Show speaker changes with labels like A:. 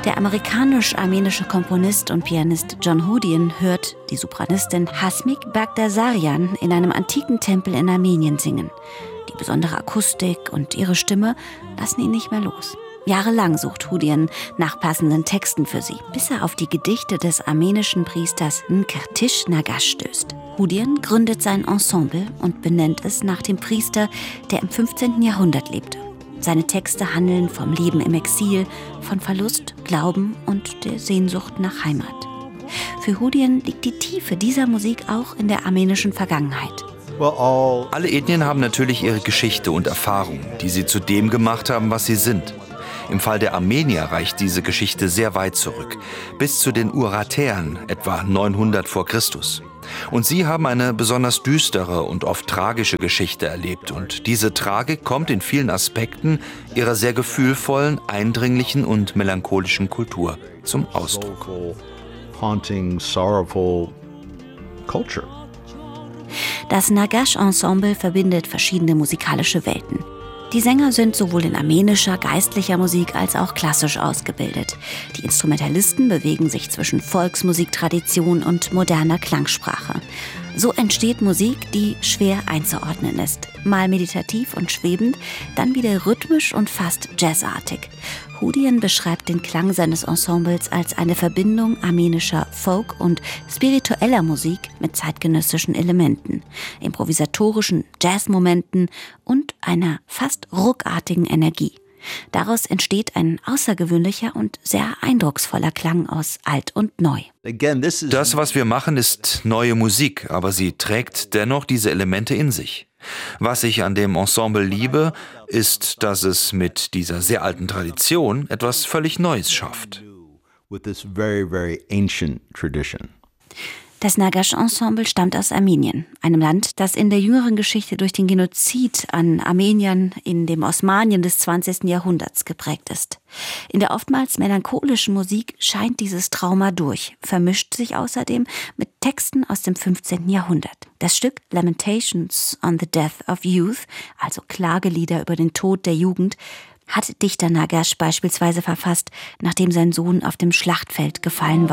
A: Der amerikanisch-armenische Komponist und Pianist John Houdian hört die Sopranistin Hasmik Bagdasaryan in einem antiken Tempel in Armenien singen. Die besondere Akustik und ihre Stimme lassen ihn nicht mehr los. Jahrelang sucht Houdian nach passenden Texten für sie, bis er auf die Gedichte des armenischen Priesters Nkertish Nagash stößt. Houdian gründet sein Ensemble und benennt es nach dem Priester, der im 15. Jahrhundert lebte. Seine Texte handeln vom Leben im Exil, von Verlust, Glauben und der Sehnsucht nach Heimat. Für Houdian liegt die Tiefe dieser Musik auch in der armenischen Vergangenheit.
B: Alle Ethnien haben natürlich ihre Geschichte und Erfahrungen, die sie zu dem gemacht haben, was sie sind. Im Fall der Armenier reicht diese Geschichte sehr weit zurück, bis zu den Uratäern, etwa 900 vor Christus. Und sie haben eine besonders düstere und oft tragische Geschichte erlebt. Und diese Tragik kommt in vielen Aspekten ihrer sehr gefühlvollen, eindringlichen und melancholischen Kultur zum Ausdruck.
A: Das Nagash-Ensemble verbindet verschiedene musikalische Welten. Die Sänger sind sowohl in armenischer, geistlicher Musik als auch klassisch ausgebildet. Die Instrumentalisten bewegen sich zwischen Volksmusiktradition und moderner Klangsprache. So entsteht Musik, die schwer einzuordnen ist. Mal meditativ und schwebend, dann wieder rhythmisch und fast jazzartig. Houdian beschreibt den Klang seines Ensembles als eine Verbindung armenischer Folk- und spiritueller Musik mit zeitgenössischen Elementen, improvisatorischen Jazzmomenten und einer fast ruckartigen Energie. Daraus entsteht ein außergewöhnlicher und sehr eindrucksvoller Klang aus Alt und Neu.
B: Das, was wir machen, ist neue Musik, aber sie trägt dennoch diese Elemente in sich. Was ich an dem Ensemble liebe, ist, dass es mit dieser sehr alten Tradition etwas völlig Neues schafft.
A: Das Nagash-Ensemble stammt aus Armenien, einem Land, das in der jüngeren Geschichte durch den Genozid an Armeniern in dem Osmanien des 20. Jahrhunderts geprägt ist. In der oftmals melancholischen Musik scheint dieses Trauma durch, vermischt sich außerdem mit Texten aus dem 15. Jahrhundert. Das Stück Lamentations on the Death of Youth, also Klagelieder über den Tod der Jugend, hat Dichter Nagash beispielsweise verfasst, nachdem sein Sohn auf dem Schlachtfeld gefallen war.